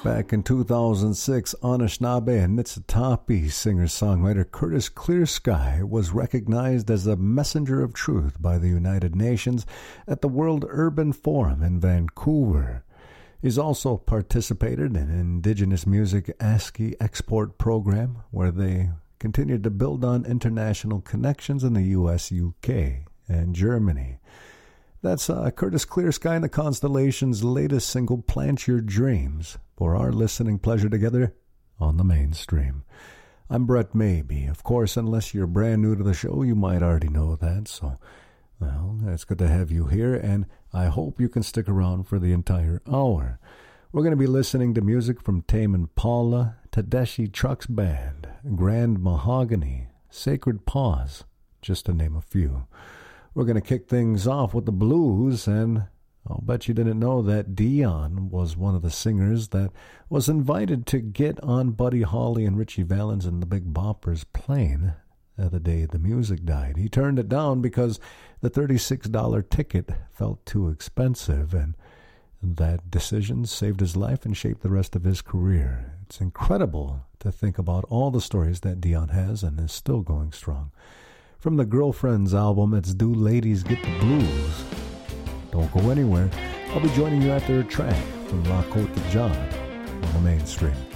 Back in 2006, Anishinaabe and Niitsitapi singer-songwriter Curtis Clearsky was recognized as a messenger of truth by the United Nations at the World Urban Forum in Vancouver. He's also participated in Indigenous Music ASCII export program, where they continued to build on international connections in the U.S., UK, and Germany. That's Curtis Clearsky and the Constellations' latest single, Plant Your Dreams, for our listening pleasure together on the Mainstream. I'm Brett Maybe. Of course, unless you're brand new to the show, you might already know that. So, well, it's good to have you here, and I hope you can stick around for the entire hour. We're going to be listening to music from Tame Impala, Tedeschi Trucks Band, Grand Mahogany, Sacred Paws, just to name a few. We're going to kick things off with the blues, and I'll bet you didn't know that Dion was one of the singers that was invited to get on Buddy Holly and Richie Valens and the Big Boppers' plane the day the music died. He turned it down because the $36 ticket felt too expensive, and that decision saved his life and shaped the rest of his career. It's incredible to think about all the stories that Dion has and is still going strong. From the Girlfriends album, it's Do Ladies Get the Blues. Don't go anywhere. I'll be joining you after a track from La Côte de John on the Mainstream.